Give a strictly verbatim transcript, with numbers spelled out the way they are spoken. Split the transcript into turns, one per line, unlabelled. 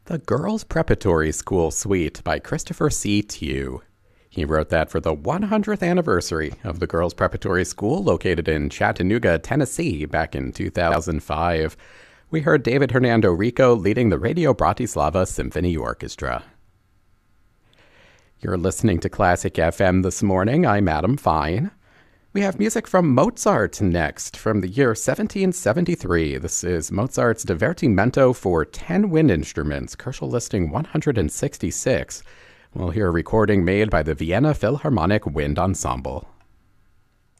The Girls Preparatory School Suite by Christopher C. Tew. He wrote that for the one hundredth anniversary of the Girls Preparatory School located in Chattanooga, Tennessee, back in two thousand five. We heard David Hernando Rico leading the Radio Bratislava Symphony Orchestra. You're listening to Classic F M this morning. I'm Adam Fine. We have music from Mozart next, from the year seventeen seventy-three. This is Mozart's Divertimento for ten wind instruments, Koelschel listing one hundred sixty-six. We'll hear a recording made by the Vienna Philharmonic Wind Ensemble.